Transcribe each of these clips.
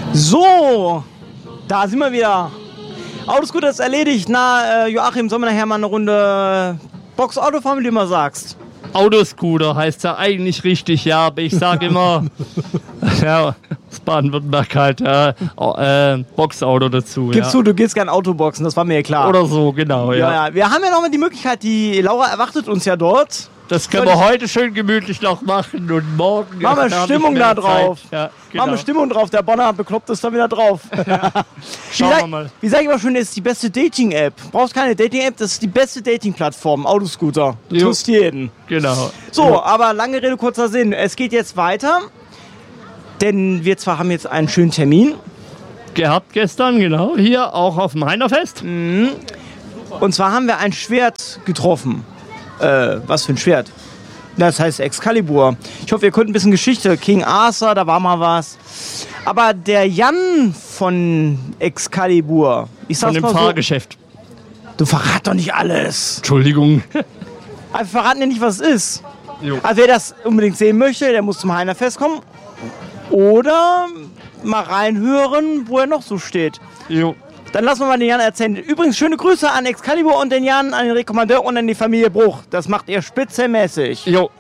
So, da sind wir wieder. Autoscooter ist erledigt. Na, Joachim, sollen wir nachher mal eine Runde Boxauto fahren, wie du immer sagst? Autoscooter heißt ja eigentlich richtig, ja, aber ich sage immer, ja, aus Baden-Württemberg halt, Boxauto dazu. Gibst du gehst gern Autoboxen, das war mir klar. Oder so, genau, ja. Wir haben ja nochmal die Möglichkeit, die Laura erwartet uns ja dort. Das können wir heute schön gemütlich noch machen und morgen... Machen wir Stimmung da drauf. Ja, genau. Machen wir Stimmung drauf, der Bonner bekloppt ist da wieder drauf. Ja. Schauen wir mal. Wie sag ich mal schon, ist die beste Dating-App. Brauchst keine Dating-App, das ist die beste Dating-Plattform, Autoscooter. Du tust jeden. Genau. So, aber lange Rede, kurzer Sinn. Es geht jetzt weiter, denn wir zwar haben jetzt einen schönen Termin. Gehabt gestern, genau, hier auch auf dem Heinerfest. Mhm. Und zwar haben wir ein Schwert getroffen. Was für ein Schwert? Das heißt Excalibur. Ich hoffe, ihr könnt ein bisschen Geschichte. King Arthur, da war mal was. Aber der Jan von Excalibur, ich sag's von dem mal so, Fahrgeschäft. Du verrat doch nicht alles. Entschuldigung. Wir verraten ja nicht, was es ist. Jo. Also wer das unbedingt sehen möchte, der muss zum Heinerfest kommen. Oder mal reinhören, wo er noch so steht. Jo. Dann lassen wir mal den Jan erzählen. Übrigens schöne Grüße an Excalibur und den Jan, an den Rekommandeur und an die Familie Bruch. Das macht ihr spitzenmäßig. Jo.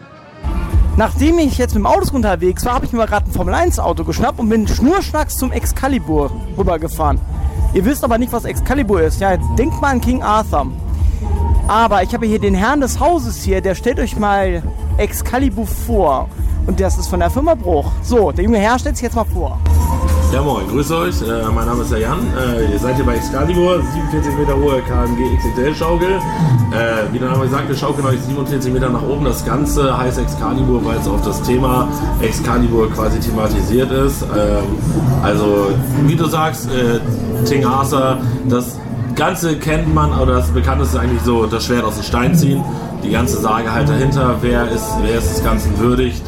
Nachdem ich jetzt mit dem Auto unterwegs war, habe ich mir mal gerade ein Formel-1-Auto geschnappt und bin schnurstracks zum Excalibur rübergefahren. Ihr wisst aber nicht, was Excalibur ist. Ja, denkt mal an King Arthur. Aber ich habe hier den Herrn des Hauses hier, der stellt euch mal Excalibur vor. Und das ist von der Firma Bruch. So, der junge Herr stellt sich jetzt mal vor. Ja moin, grüß euch, mein Name ist der Jan, ihr seid hier bei Excalibur, 47 Meter hohe KMG XXL-Schaukel. Wie der Name sagt, wir schaukeln euch 47 Meter nach oben. Das Ganze heißt Excalibur, weil es auf das Thema Excalibur quasi thematisiert ist. Also, wie du sagst, King Arthur, das Ganze kennt man, oder das Bekannteste ist eigentlich so, das Schwert aus dem Stein ziehen. Die ganze Sage halt dahinter, wer ist des Ganzen würdig,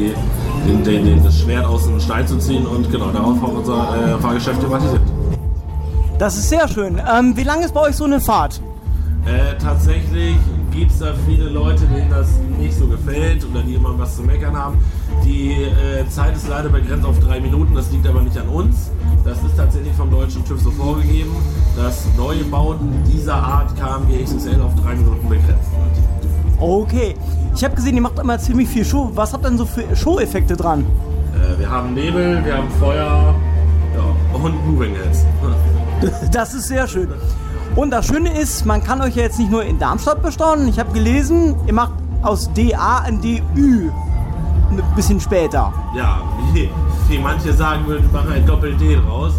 das Schwert aus dem Stein zu ziehen, und genau darauf haben wir unser Fahrgeschäft thematisiert. Das ist sehr schön. Wie lange ist bei euch so eine Fahrt? Tatsächlich gibt es da viele Leute, denen das nicht so gefällt oder die immer was zu meckern haben. Die Zeit ist leider begrenzt auf 3 Minuten, das liegt aber nicht an uns. Das ist tatsächlich vom deutschen TÜV so vorgegeben, dass neue Bauten dieser Art KMG XXL auf 3 Minuten begrenzt wird. Okay. Ich habe gesehen, ihr macht immer ziemlich viel Show. Was habt ihr denn so für Show-Effekte dran? Wir haben Nebel, wir haben Feuer, ja, und Moving Heads. Das ist sehr schön. Und das Schöne ist, man kann euch ja jetzt nicht nur in Darmstadt bestaunen. Ich habe gelesen, ihr macht aus DA ein DÜ. Ein bisschen später. Ja, wie manche sagen würden, wir machen ein Doppel-D draus.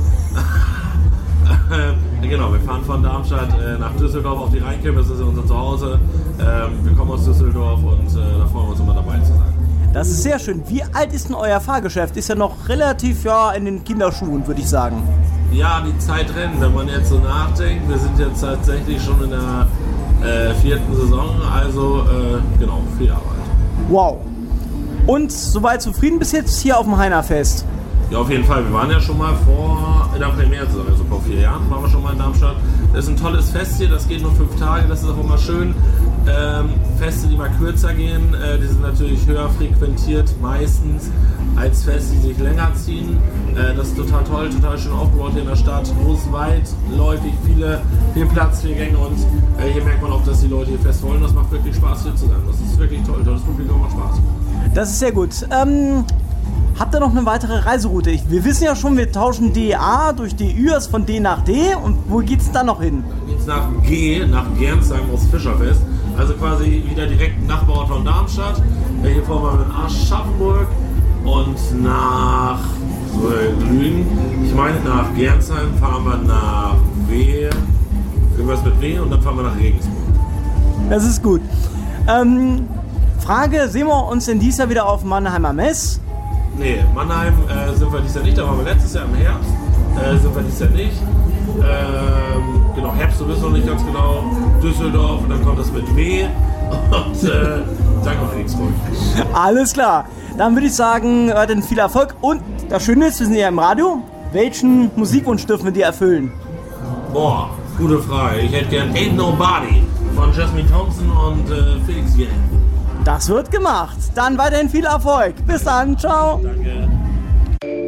Genau, wir fahren von Darmstadt nach Düsseldorf auf die Rheinkirche, das ist unser Zuhause. Wir kommen aus Düsseldorf und da freuen wir uns immer dabei zu sein. Das ist sehr schön. Wie alt ist denn euer Fahrgeschäft? Ist ja noch relativ in den Kinderschuhen, würde ich sagen. Ja, die Zeit rennt, wenn man jetzt so nachdenkt. Wir sind jetzt tatsächlich schon in der 4. Saison, also genau, viel Arbeit. Wow. Und soweit zufrieden bis jetzt hier auf dem Heinerfest? Ja, auf jeden Fall. Wir waren ja schon mal in der Premiere-Saison, also vor 4 Jahren, waren wir schon mal in Darmstadt. Das ist ein tolles Fest hier, das geht nur 5 Tage, das ist auch immer schön. Feste, die mal kürzer gehen, die sind natürlich höher frequentiert meistens als Feste, die sich länger ziehen. Das ist total toll, total schön aufgebaut hier in der Stadt. Groß, weitläufig, viel Platz, viel Gänge, und hier merkt man auch, dass die Leute hier fest wollen. Das macht wirklich Spaß hier zu sein. Das ist wirklich toll, tolles Publikum, macht Spaß. Das ist sehr gut. Habt ihr noch eine weitere Reiseroute? Wir wissen ja schon, wir tauschen DA durch DÜ, also von D nach D. Und wo geht's dann noch hin? Dann geht's nach G, nach Gernsheim aus Fischerfest. Also quasi wieder direkt Nachbarort von Darmstadt. Hier fahren wir mit Aschaffenburg und nach Lügen. Ich meine, nach Gernsheim fahren wir nach W. Irgendwas mit W, und dann fahren wir nach Regensburg. Das ist gut. Frage, sehen wir uns denn dieses Jahr wieder auf Mannheimer Mess? Nee, Mannheim sind wir dieses Jahr nicht, da waren wir letztes Jahr im Herbst, sind wir dieses Jahr nicht. Genau, Herbst, du bist noch nicht ganz genau, Düsseldorf, und dann kommt das mit W, und dann kommt Regensburg. Alles klar, dann würde ich sagen, dann viel Erfolg, und das Schöne ist, wir sind ja im Radio, welchen Musikwunsch dürfen wir dir erfüllen? Boah, gute Frage, ich hätte gern Ain't Nobody von Jasmine Thompson und Felix Jähn. Das wird gemacht. Dann weiterhin viel Erfolg. Bis dann. Ciao. Danke.